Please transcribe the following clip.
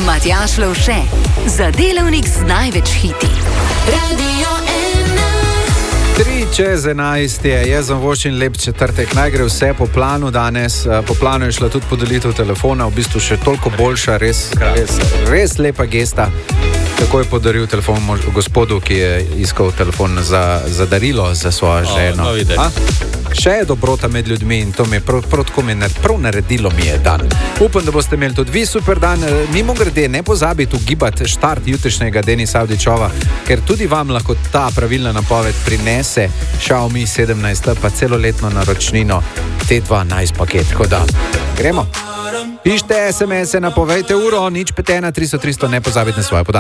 Matjaž Lovše, za delavnik z največ hiti. Radio 10:03 je, jaz vam voščim lep četrtek, naj gre vse po planu danes, po planu je šla tudi podelitev telefona, v bistvu še toliko boljša, res lepa gesta. Tako je podaril telefon gospodu, ki je iskal telefon za darilo za svojo ženo. Še je dobrota med ljudmi in to mi je prav naredilo mi je dan. Upam, da boste imeli tudi vi super dan. Mimogrede, ne pozabite ugibati štart jutrišnjega Denisa Avdićova, ker tudi vam lahko ta pravilna napoved prinese Xiaomi 17, pa celoletno naročnino T12 paket. Tako da, gremo. Pišite SMS-e, napovejte uro, 051 300 300, ne pozabite na svoje podatke.